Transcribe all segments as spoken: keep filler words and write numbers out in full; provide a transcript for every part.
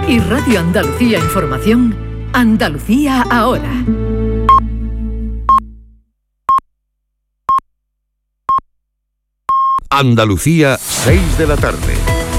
y Radio Andalucía Información, Andalucía ahora. Andalucía, seis de la tarde.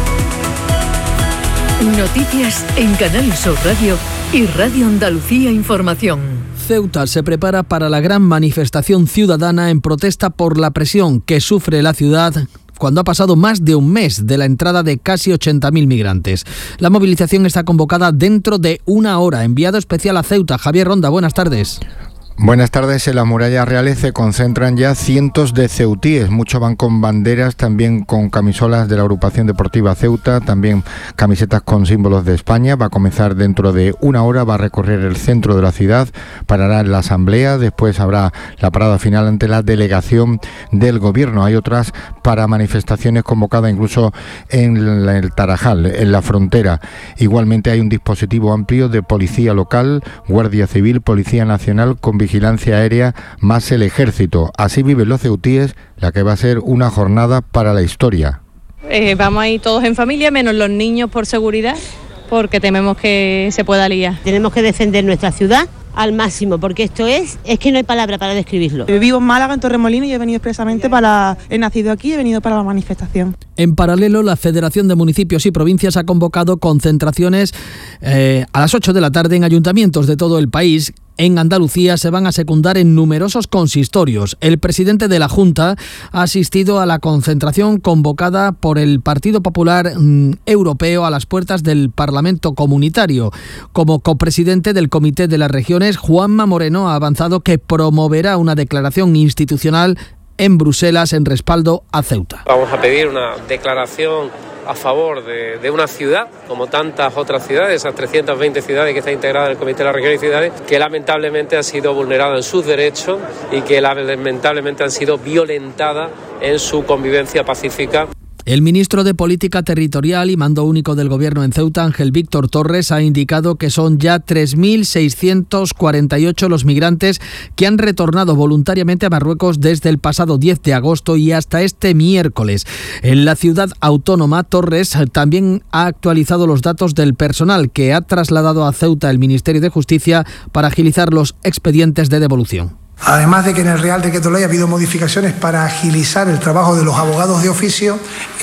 Noticias en Canal Sur Radio y Radio Andalucía Información. Ceuta se prepara para la gran manifestación ciudadana en protesta por la presión que sufre la ciudad cuando ha pasado más de un mes de la entrada de casi ochenta mil migrantes. La movilización está convocada dentro de una hora. Enviado especial a Ceuta, Javier Ronda, buenas tardes. Buenas tardes. En las murallas reales se concentran ya cientos de ceutíes. Muchos van con banderas, también con camisolas de la agrupación deportiva Ceuta, también camisetas con símbolos de España. Va a comenzar dentro de una hora, va a recorrer el centro de la ciudad, parará en la asamblea, después habrá la parada final ante la delegación del gobierno. Hay otras para manifestaciones convocadas incluso en el Tarajal, en la frontera. Igualmente hay un dispositivo amplio de policía local, Guardia Civil, Policía Nacional, con vigilancia aérea, más el ejército. Así viven los ceutíes, la que va a ser una jornada para la historia. Eh, vamos a ir todos en familia, menos los niños por seguridad, porque tememos que se pueda liar. Tenemos que defender nuestra ciudad al máximo, porque esto es, es que no hay palabra para describirlo. Yo vivo en Málaga, en Torremolinos, y he venido expresamente para, he nacido aquí, he venido para la manifestación. En paralelo, la Federación de Municipios y Provincias ha convocado concentraciones eh, a las ocho de la tarde en ayuntamientos de todo el país. En Andalucía se van a secundar en numerosos consistorios. El presidente de la Junta ha asistido a la concentración convocada por el Partido Popular mm, Europeo a las puertas del Parlamento Comunitario. Como copresidente del Comité de las Regiones, Juanma Moreno ha avanzado que promoverá una declaración institucional en Bruselas en respaldo a Ceuta. Vamos a pedir una declaración a favor de, de una ciudad, como tantas otras ciudades, esas trescientas veinte ciudades que están integradas en el Comité de las Regiones y Ciudades, que lamentablemente han sido vulneradas en sus derechos y que lamentablemente han sido violentadas en su convivencia pacífica. El ministro de Política Territorial y Mando Único del Gobierno en Ceuta, Ángel Víctor Torres, ha indicado que son ya tres mil seiscientos cuarenta y ocho los migrantes que han retornado voluntariamente a Marruecos desde el pasado diez de agosto y hasta este miércoles. En la ciudad autónoma, Torres también ha actualizado los datos del personal que ha trasladado a Ceuta el Ministerio de Justicia para agilizar los expedientes de devolución. Además de que en el Real Decreto Ley ha habido modificaciones para agilizar el trabajo de los abogados de oficio,